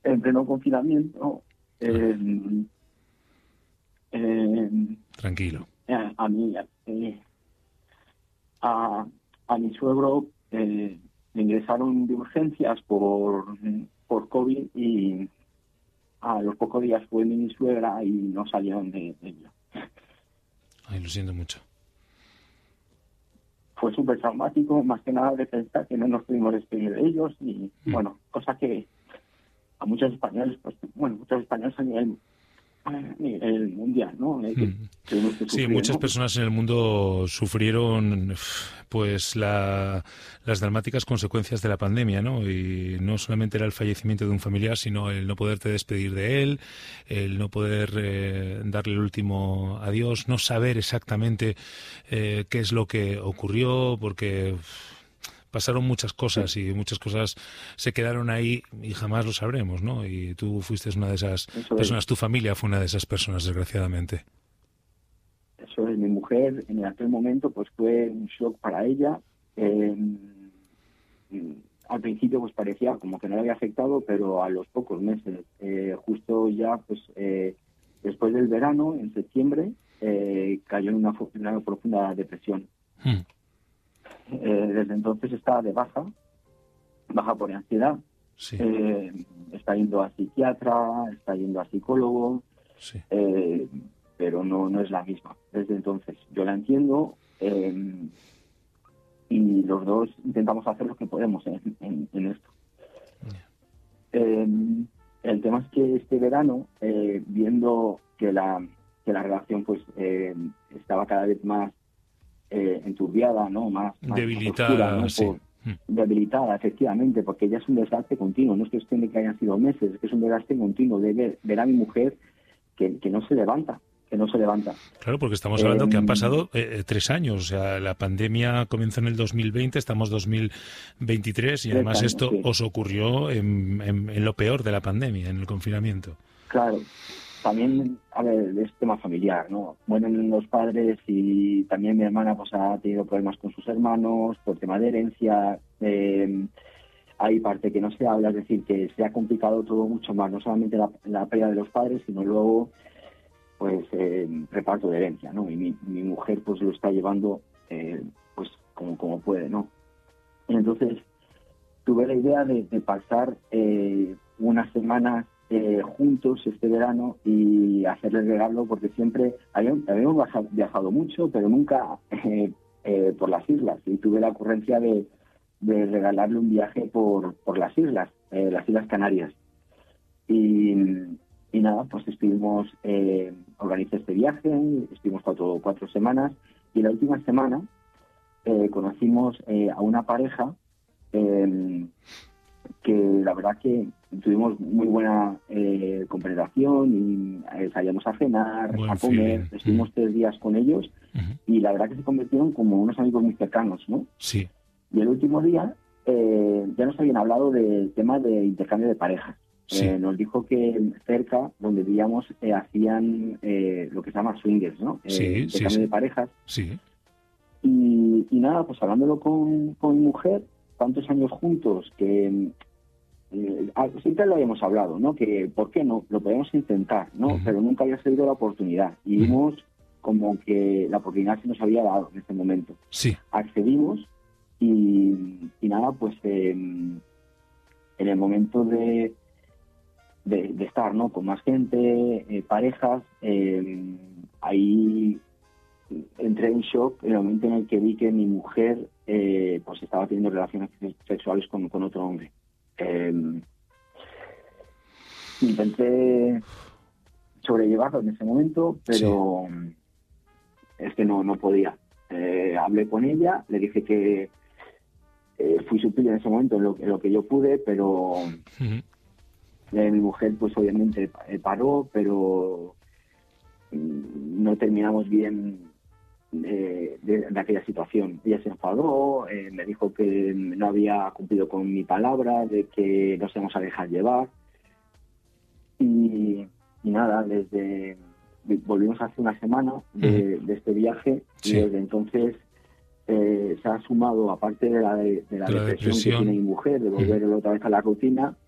en pleno confinamiento, Tranquilo. a mí, a mi suegro le ingresaron de urgencias por COVID, y a los pocos días fue mi suegra y no salieron de ello. Ay, lo siento mucho. Fue súper traumático, más que nada de pensar que no nos pudimos despedir de ellos, y bueno, cosa que a muchos españoles, muchos españoles a nivel mundial, ¿no? Sí, muchas personas en el mundo sufrieron pues las dramáticas consecuencias de la pandemia, ¿no? Y no solamente era el fallecimiento de un familiar, sino el no poderte despedir de él, el no poder darle el último adiós, no saber exactamente qué es lo que ocurrió, porque pasaron muchas cosas y muchas cosas se quedaron ahí y jamás lo sabremos, ¿no? Y tú fuiste una de esas personas, tu familia fue una de esas personas, desgraciadamente. Eso es, mi mujer en aquel momento pues fue un shock para ella. Al principio pues parecía como que no le había afectado, pero a los pocos meses, justo ya pues después del verano, en septiembre, cayó en una profunda depresión. Desde entonces está de baja por ansiedad. Sí. Está yendo a psiquiatra, está yendo a psicólogo, sí. Pero no es la misma. Desde entonces yo la entiendo, y los dos intentamos hacer lo que podemos en esto. El tema es que este verano, viendo que la relación pues estaba cada vez más enturbiada, ¿no? Más debilitada, oscura, ¿no? Debilitada, efectivamente, porque ya es un desgaste continuo. No es cuestión de que hayan sido meses, es que es un desgaste continuo de ver a mi mujer que no se levanta. Claro, porque estamos hablando que han pasado 3 años. O sea, la pandemia comenzó en el 2020, estamos 2023 y además esto os ocurrió en lo peor de la pandemia, en el confinamiento. Claro. También, a ver, es tema familiar, ¿no? Mueren los padres y también mi hermana pues ha tenido problemas con sus hermanos por tema de herencia. Hay parte que no se habla, es decir, que se ha complicado todo mucho más, no solamente la pérdida de los padres, sino luego pues reparto de herencia, ¿no? Y mi mujer pues lo está llevando pues como puede, ¿no? Entonces tuve la idea de pasar unas semanas juntos este verano y hacerle el regalo, porque siempre habíamos viajado mucho, pero nunca por las islas, y tuve la ocurrencia de regalarle un viaje por las Islas Canarias. Y nada, pues organicé este viaje, estuvimos cuatro semanas, y la última semana conocimos a una pareja que la verdad que tuvimos muy buena compenetración, y salíamos a cenar, a comer, estuvimos 3 días con ellos, y la verdad que se convirtieron como unos amigos muy cercanos, ¿no? Sí. Y el último día ya nos habían hablado del tema de intercambio de parejas. Sí. Nos dijo que cerca, donde vivíamos, hacían lo que se llama swingers, ¿no? Intercambio de parejas. Sí. Y nada, pues hablándolo con mi mujer, tantos años juntos, que siempre lo habíamos hablado, ¿no? Que ¿por qué no? Lo podemos intentar, ¿no? Pero nunca había salido la oportunidad. Y vimos como que la oportunidad se nos había dado en ese momento. Sí. Accedimos y nada, pues en el momento de estar, ¿no? Con más gente, parejas, ahí entré en shock en el momento en el que vi que mi mujer pues estaba teniendo relaciones sexuales con otro hombre. Intenté sobrellevarlo en ese momento, pero es que no podía. Hablé con ella, le dije que fui sutil en ese momento en lo que yo pude, pero mi mujer pues obviamente paró, pero no terminamos bien de aquella situación. Ella se enfadó, me dijo que no había cumplido con mi palabra, de que nos íbamos a dejar llevar, y nada, volvimos hace una semana de este viaje, y desde entonces se ha sumado, aparte de la depresión que tiene mi mujer, de volver otra vez a la rutina,